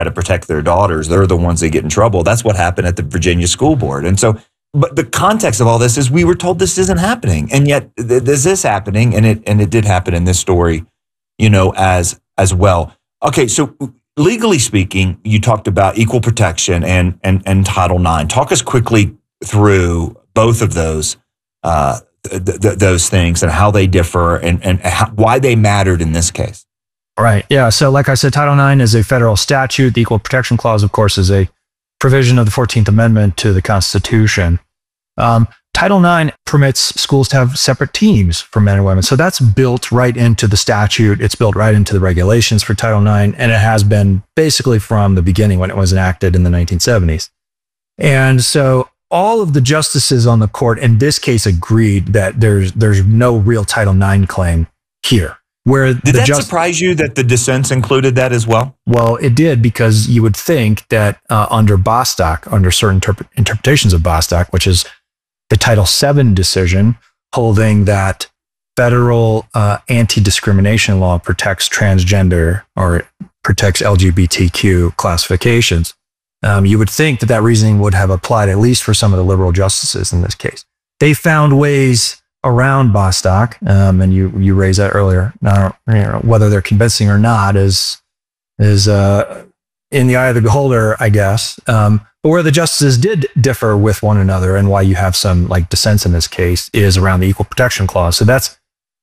to protect their daughters, they're the ones that get in trouble. That's what happened at the Virginia School Board. And so, but the context of all this is we were told this isn't happening, and yet this is happening, and it did happen in this story, as well. Okay, so legally speaking, you talked about equal protection and Title IX. Talk us quickly through both of those those things and how they differ and why they mattered in this case. Right. Yeah. So like I said, Title IX is a federal statute. The Equal Protection Clause, of course, is a provision of the 14th Amendment to the Constitution. Title IX permits schools to have separate teams for men and women. So that's built right into the statute. It's built right into the regulations for Title IX, and it has been basically from the beginning when it was enacted in the 1970s. And so all of the justices on the court in this case agreed that there's no real Title IX claim here. Did that surprise you that the dissents included that as well? Well, it did, because you would think that under Bostock, under certain interpretations of Bostock, which is the Title VII decision holding that federal anti-discrimination law protects transgender or protects LGBTQ classifications, you would think that reasoning would have applied at least for some of the liberal justices in this case. They found ways around Bostock, and you raised that earlier. Now, whether they're convincing or not is in the eye of the beholder, I guess. But where the justices did differ with one another, and why you have some dissents in this case, is around the Equal Protection Clause. So that's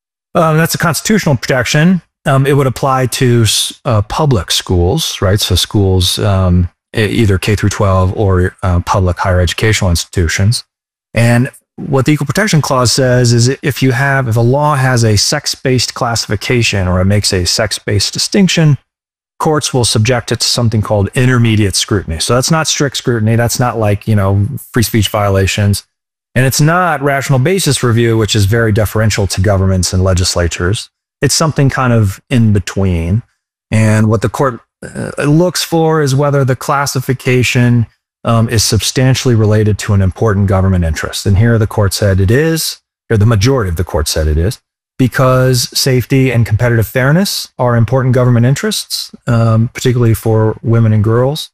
a constitutional protection. It would apply to public schools, right? So schools, either K through 12 or public higher educational institutions. And what the Equal Protection Clause says is if a law has a sex-based classification or it makes a sex-based distinction, courts will subject it to something called intermediate scrutiny. So that's not strict scrutiny. That's not free speech violations. And it's not rational basis review, which is very deferential to governments and legislatures. It's something kind of in between. And what the court looks for is whether the classification is substantially related to an important government interest. And here the court said it is, or the majority of the court said it is, because safety and competitive fairness are important government interests, particularly for women and girls.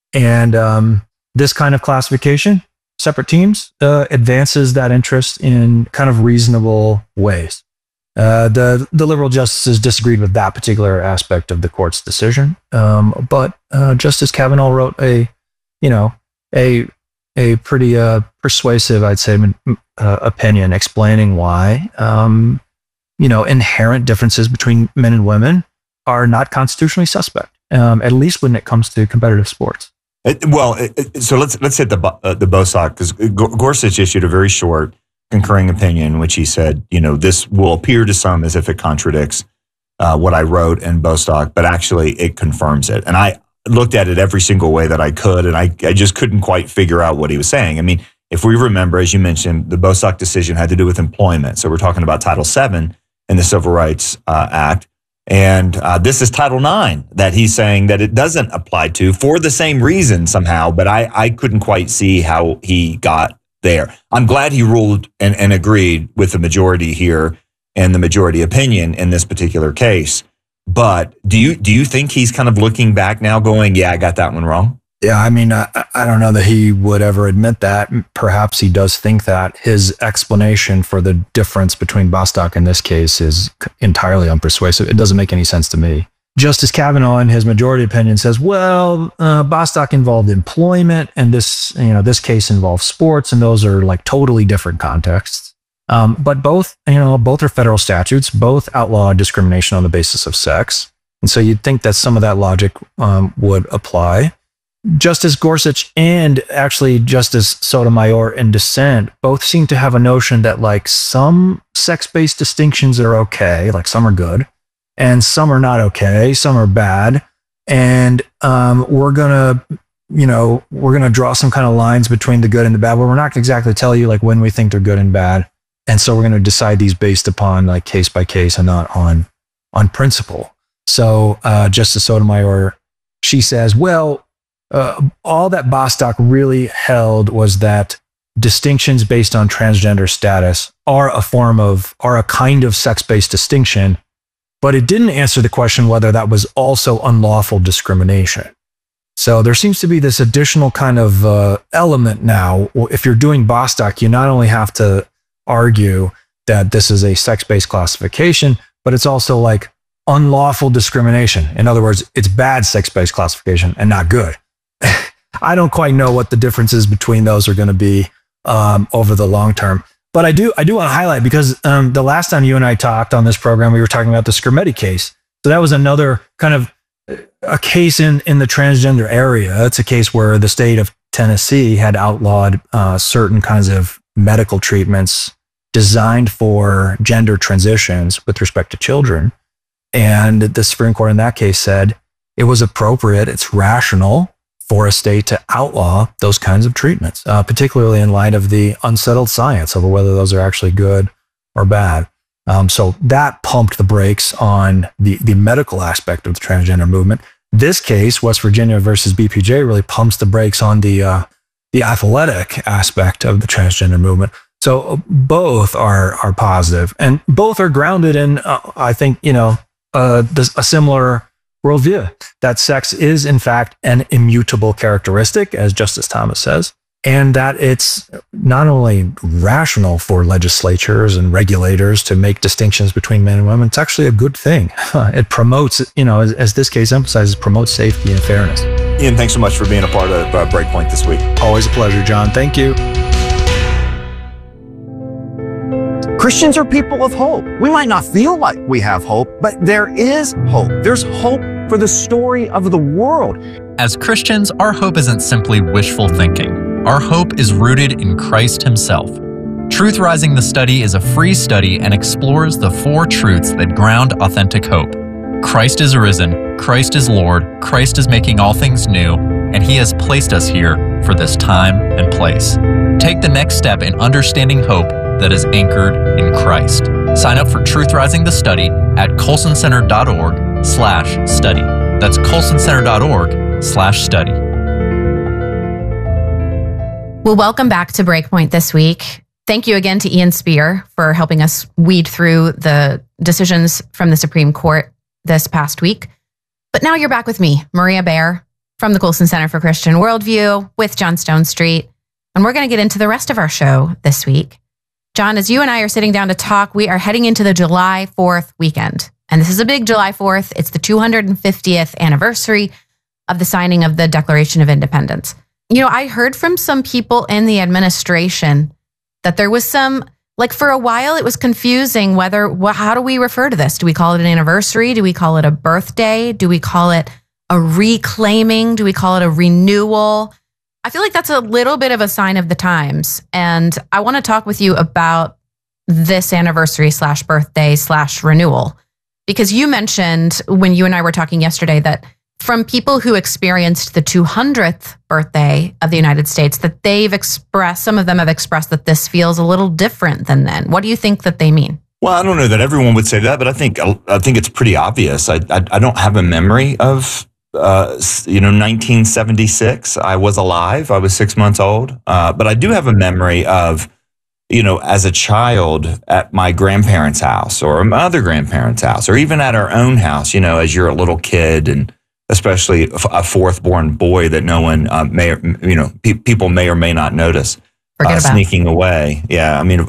And this kind of classification, separate teams, advances that interest in kind of reasonable ways. The liberal justices disagreed with that particular aspect of the court's decision. But Justice Kavanaugh wrote a pretty persuasive, I'd say, opinion explaining why, inherent differences between men and women are not constitutionally suspect, at least when it comes to competitive sports. So let's hit the Bostock, because Gorsuch issued a very short concurring opinion in which he said, this will appear to some as if it contradicts what I wrote in Bostock, but actually it confirms it. And I looked at it every single way that I could, and I just couldn't quite figure out what he was saying. I mean, if we remember, as you mentioned, the Bostock decision had to do with employment. So we're talking about Title VII in the Civil Rights Act. And this is Title IX that he's saying that it doesn't apply to for the same reason somehow, but I couldn't quite see how he got there. I'm glad he ruled and agreed with the majority here and the majority opinion in this particular case. But do you think he's kind of looking back now going, yeah, I got that one wrong? Yeah, I mean, I don't know that he would ever admit that. Perhaps he does think that. His explanation for the difference between Bostock in this case is entirely unpersuasive. It doesn't make any sense to me. Justice Kavanaugh, in his majority opinion, says, well, Bostock involved employment, and this case involves sports, and those are totally different contexts. But both are federal statutes. Both outlaw discrimination on the basis of sex, and so you'd think that some of that logic would apply. Justice Gorsuch and actually Justice Sotomayor in dissent both seem to have a notion that some sex-based distinctions are okay, some are good, and some are not okay, some are bad, and we're gonna draw some kind of lines between the good and the bad, but we're not exactly tell you when we think they're good and bad, and so we're going to decide these based upon case by case and not on principle. So Justice Sotomayor, she says, well, all that Bostock really held was that distinctions based on transgender status are a kind of sex-based distinction, but it didn't answer the question whether that was also unlawful discrimination. So there seems to be this additional kind of element now. If you're doing Bostock, you not only have to argue that this is a sex-based classification, but it's also like unlawful discrimination. In other words, it's bad sex-based classification and not good. I don't quite know what the differences between those are going to be over the long term. But I do want to highlight, because the last time you and I talked on this program, we were talking about the Skrmetti case. So that was another kind of a case in the transgender area. It's a case where the state of Tennessee had outlawed certain kinds of medical treatments designed for gender transitions with respect to children. And the Supreme Court in that case said it was appropriate, it's rational for a state to outlaw those kinds of treatments, particularly in light of the unsettled science over whether those are actually good or bad. So that pumped the brakes on the medical aspect of the transgender movement. This case, West Virginia versus BPJ, really pumps the brakes on the athletic aspect of the transgender movement. So both are positive, and both are grounded in, I think, a similar worldview, that sex is in fact an immutable characteristic, as Justice Thomas says, and that it's not only rational for legislatures and regulators to make distinctions between men and women, it's actually a good thing. It promotes, as this case emphasizes, promotes safety and fairness. Ian, thanks so much for being a part of Breakpoint this week. Always a pleasure, John. Thank you. Christians are people of hope. We might not feel like we have hope, but there is hope. There's hope for the story of the world. As Christians, our hope isn't simply wishful thinking. Our hope is rooted in Christ Himself. Truth Rising the Study is a free study and explores the 4 truths that ground authentic hope. Christ is arisen, Christ is Lord, Christ is making all things new, and He has placed us here for this time and place. Take the next step in understanding hope that is anchored in Christ. Sign up for Truth Rising the Study at colsoncenter.org/study. That's colsoncenter.org/study. Well, welcome back to Breakpoint this week. Thank you again to Ian Spear for helping us weed through the decisions from the Supreme Court this past week. But now you're back with me, Maria Bear, from the Colson Center for Christian Worldview with John Stonestreet. And we're going to get into the rest of our show this week. John, as you and I are sitting down to talk, we are heading into the July 4th weekend. And this is a big July 4th. It's the 250th anniversary of the signing of the Declaration of Independence. I heard from some people in the administration that there was some, for a while, it was confusing how do we refer to this? Do we call it an anniversary? Do we call it a birthday? Do we call it a reclaiming? Do we call it a renewal? I feel like that's a little bit of a sign of the times. And I want to talk with you about this anniversary / birthday / renewal, because you mentioned when you and I were talking yesterday that from people who experienced the 200th birthday of the United States, that some of them have expressed that this feels a little different than then. What do you think that they mean? Well, I don't know that everyone would say that, but I think it's pretty obvious. I don't have a memory of 1976. I was alive. I was 6 months old. But I do have a memory of, as a child at my grandparents' house or my other grandparents' house, or even at our own house, as you're a little kid, and especially a fourth born boy that no one people may or may not notice sneaking away. Yeah. I mean,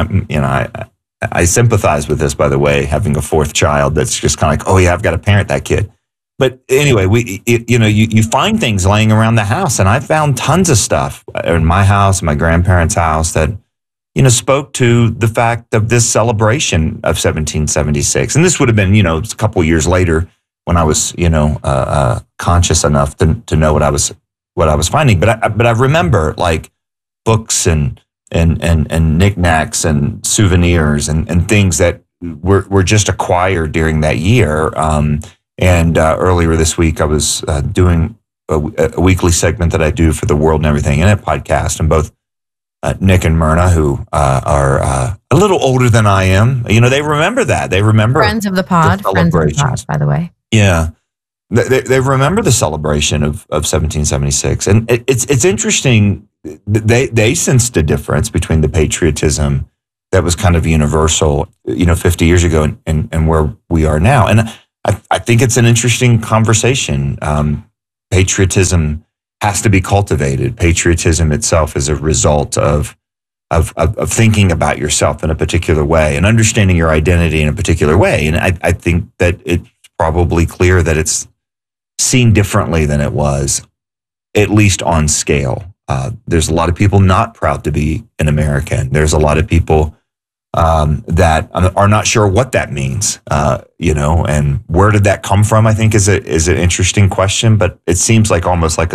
I sympathize with this, by the way, having a fourth child that's just kind of like, oh yeah, I've got to parent that kid. But anyway, you find things laying around the house, and I found tons of stuff in my house, my grandparents' house, that spoke to the fact of this celebration of 1776. And this would have been a couple of years later when I was conscious enough to know what I was finding. But I remember books and knickknacks and souvenirs and things that were just acquired during that year. And earlier this week, I was doing a weekly segment that I do for the World and Everything in It podcast, and both Nick and Myrna, who are a little older than I am, they remember that. They remember friends of the pod, by the way. Yeah, they remember the celebration of 1776, and it's interesting. They sensed a difference between the patriotism that was kind of universal, 50 years ago, and where we are now, and I think it's an interesting conversation. patriotism has to be cultivated. Patriotism itself is a result of thinking about yourself in a particular way and understanding your identity in a particular way. And I think that it's probably clear that it's seen differently than it was, at least on scale. There's a lot of people not proud to be an American. There's a lot of people that are not sure what that means, and where did that come from? I think is an interesting question, but it seems like almost like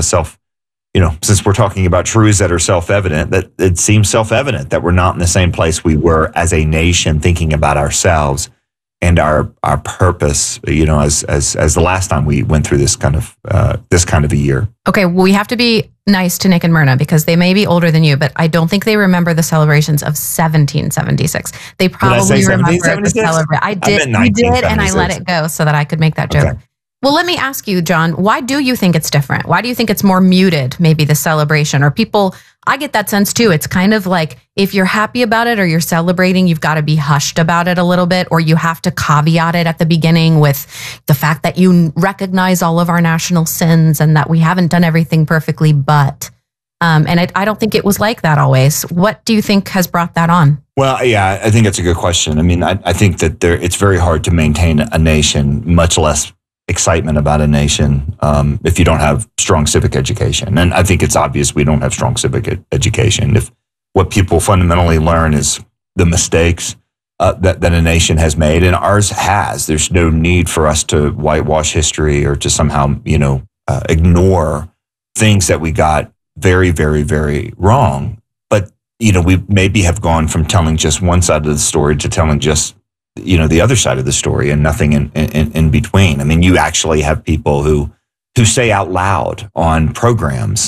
since we're talking about truths that are self-evident, that it seems self-evident that we're not in the same place we were as a nation thinking about ourselves and our purpose, as the last time we went through this kind of a year. Okay, well, we have to be nice to Nick and Myrna because they may be older than you, but I don't think they remember the celebrations of 1776. They probably remember the celebration. I did, you did, and I let it go so that I could make that joke. Okay. Well, let me ask you, John, why do you think it's different? Why do you think it's more muted, maybe the celebration? Or people, I get that sense too. It's kind of like if you're happy about it or you're celebrating, you've got to be hushed about it a little bit, or you have to caveat it at the beginning with the fact that you recognize all of our national sins and that we haven't done everything perfectly, but... I don't think it was like that always. What do you think has brought that on? Well, yeah, I think it's a good question. I mean, I think that it's very hard to maintain a nation, much less excitement about a nation, if you don't have strong civic education. And I think it's obvious we don't have strong civic education. If what people fundamentally learn is the mistakes that a nation has made, and ours has, there's no need for us to whitewash history or to somehow, ignore things that we got very, very, very wrong. But, we maybe have gone from telling just one side of the story to telling just, the other side of the story and nothing in between. I mean, you actually have people who say out loud on programs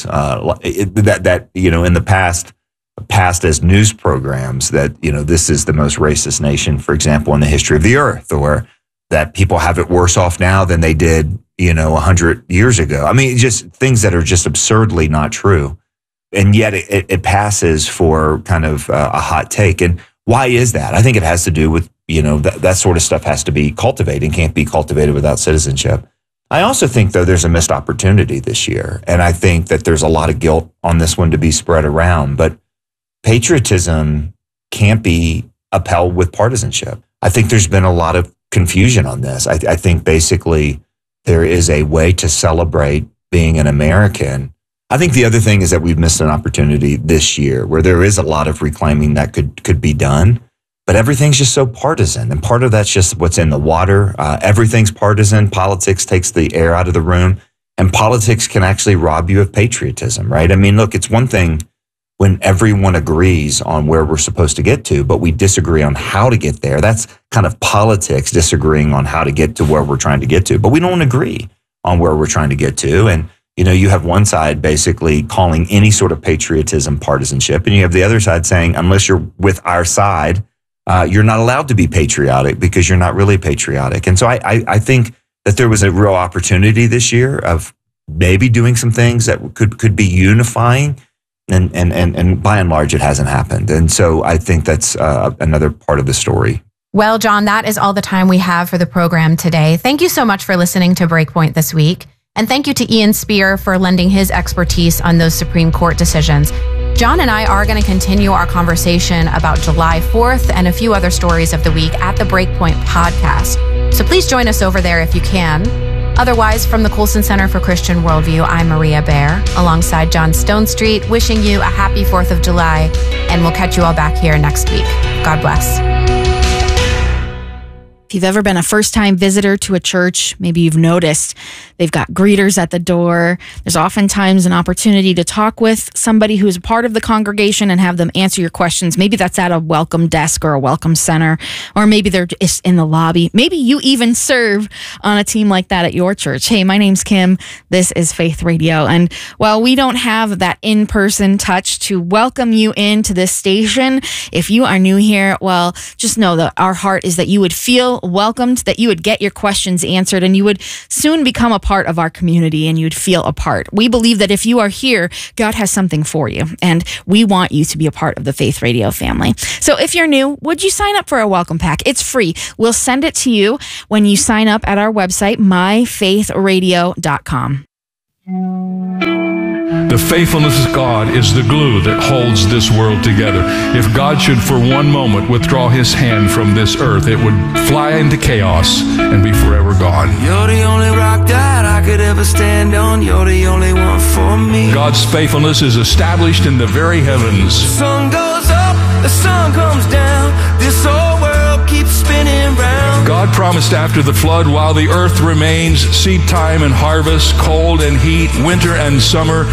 that in the past as news programs that, this is the most racist nation, for example, in the history of the earth, or that people have it worse off now than they did 100 years ago. I mean, just things that are just absurdly not true. And yet it passes for kind of a hot take. And why is that? I think it has to do with, that sort of stuff has to be cultivated, can't be cultivated without citizenship. I also think, though, there's a missed opportunity this year. And I think that there's a lot of guilt on this one to be spread around. But patriotism can't be upheld with partisanship. I think there's been a lot of confusion on this. I think basically there is a way to celebrate being an American. I think the other thing is that we've missed an opportunity this year where there is a lot of reclaiming that could be done, but everything's just so partisan. And part of that's just what's in the water. Everything's partisan. Politics takes the air out of the room, and politics can actually rob you of patriotism, right? I mean, look, it's one thing when everyone agrees on where we're supposed to get to, but we disagree on how to get there. That's kind of politics, disagreeing on how to get to where we're trying to get to, but we don't agree on where we're trying to get to. And, you have one side basically calling any sort of patriotism partisanship, and you have the other side saying, unless you're with our side, you're not allowed to be patriotic because you're not really patriotic. And so I think that there was a real opportunity this year of maybe doing some things that could be unifying. And by and large, it hasn't happened. And so I think that's another part of the story. Well, John, that is all the time we have for the program today. Thank you so much for listening to Breakpoint this week. And thank you to Ian Spear for lending his expertise on those Supreme Court decisions. John and I are going to continue our conversation about July 4th and a few other stories of the week at the Breakpoint podcast. So please join us over there if you can. Otherwise, from the Colson Center for Christian Worldview, I'm Maria Bear, alongside John Stonestreet, wishing you a happy 4th of July, and we'll catch you all back here next week. God bless. If you've ever been a first-time visitor to a church, maybe you've noticed they've got greeters at the door. There's oftentimes an opportunity to talk with somebody who's a part of the congregation and have them answer your questions. Maybe that's at a welcome desk or a welcome center, or maybe they're just in the lobby. Maybe you even serve on a team like that at your church. Hey, my name's Kim. This is Faith Radio. And while we don't have that in-person touch to welcome you into this station, if you are new here, well, just know that our heart is that you would feel welcomed, that you would get your questions answered, and you would soon become a part of our community and you'd feel a part. We believe that if you are here, God has something for you, and we want you to be a part of the Faith Radio family. So if you're new, would you sign up for a welcome pack? It's free. We'll send it to you when you sign up at our website, myfaithradio.com. The faithfulness of God is the glue that holds this world together. If God should for one moment withdraw his hand from this earth, it would fly into chaos and be forever gone. You're the only rock that I could ever stand on. You're the only one for me. God's faithfulness is established in the very heavens. The sun goes up, the sun comes down. This whole world keeps spinning round. God promised after the flood, while the earth remains, seed time and harvest, cold and heat, winter and summer,